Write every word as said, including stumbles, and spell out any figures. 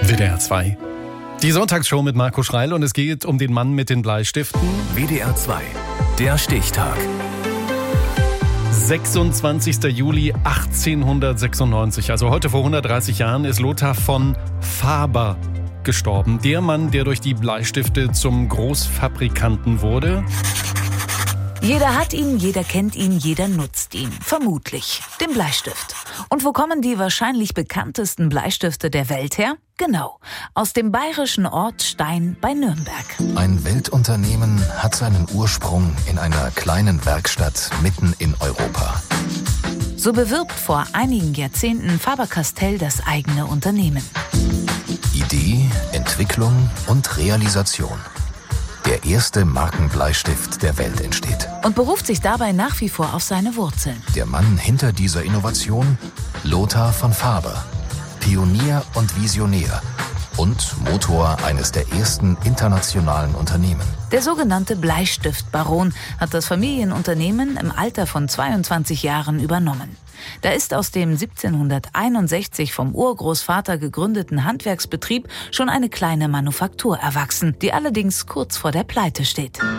W D R zwei. Die Sonntagsshow mit Marco Schreil und es geht um den Mann mit den Bleistiften. W D R zwei, der Stichtag. sechsundzwanzigster Juli achtzehnhundertsechsundneunzig, also heute vor hundertdreißig Jahren, ist Lothar von Faber gestorben. Der Mann, der durch die Bleistifte zum Großfabrikanten wurde. Jeder hat ihn, jeder kennt ihn, jeder nutzt ihn. Vermutlich den Bleistift. Und wo kommen die wahrscheinlich bekanntesten Bleistifte der Welt her? Genau, aus dem bayerischen Ort Stein bei Nürnberg. Ein Weltunternehmen hat seinen Ursprung in einer kleinen Werkstatt mitten in Europa. So bewirbt vor einigen Jahrzehnten Faber-Castell das eigene Unternehmen. Idee, Entwicklung und Realisation. Der erste Markenbleistift der Welt entsteht. Und beruft sich dabei nach wie vor auf seine Wurzeln. Der Mann hinter dieser Innovation, Lothar von Faber. Pionier und Visionär und Motor eines der ersten internationalen Unternehmen. Der sogenannte Bleistiftbaron hat das Familienunternehmen im Alter von zweiundzwanzig Jahren übernommen. Da ist aus dem siebzehnhunderteinundsechzig vom Urgroßvater gegründeten Handwerksbetrieb schon eine kleine Manufaktur erwachsen, die allerdings kurz vor der Pleite steht.